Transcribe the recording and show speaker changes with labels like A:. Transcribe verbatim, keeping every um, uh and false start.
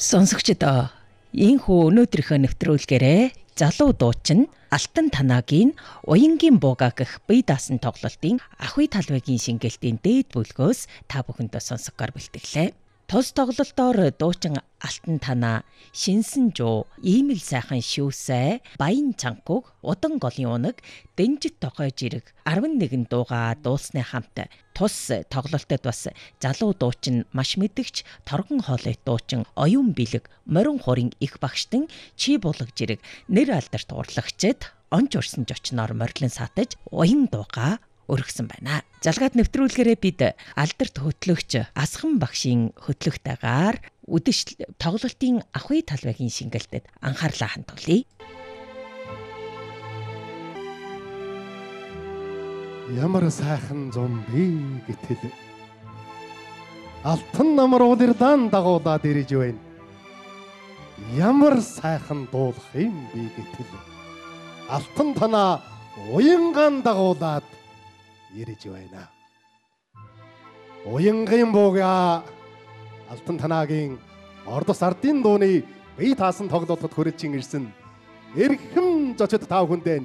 A: Сонсогчдоо энэхүү өнөөдрийнхөө нэвтрүүлгээрээ залуу дуучин Алтан Танагийн Уянгийн бууга гэх бие даасан тоглолтын Ахуй талбайгийн шингэлтийн дээд бүлгөөс та бүхэндээ сонсгохоор бэлтгэлээ. Тус тоглолтоор дуучин Алтан Танаа шинсэн жуу, иймэл сайхан шүүсээ, баян чанкуг, удан голын унаг, дэнжит тохой жирэг арван нэгэн дуугаа дуулсны хамт тус тоглолтод бас залуу дуучин маш мэдгч торгон хоолой дуучин оюун бэлэг морин хурын их багштан чи булаг жирэг нэр алдарт урлагчид онч урсан жочноор морилон сатаж уян дуугаа өргөсөн байна. Залгаад нэвтрүүлгээрээ бид алдарт хөтлөгч Асхан багшийн хөтлөгтэйгээр үдэш тоглолтын Ахуй талбайгийн шингэлтэд анхаарлаа хандуулъя.
B: Ямар сайхан зам бэ гэтэл алтан намар улирдан дагуулаад ирж байна. Ямар сайхан дуулах юм бэ гэтэл Алтан Танаа уянган дагуулаад ирж байна. Уянгийн бууга Алтан Танаагийн Ордос ардын дууны бие таасан тоглолтод хүрэж ирсэн эрхэм зочид та бүхэндээ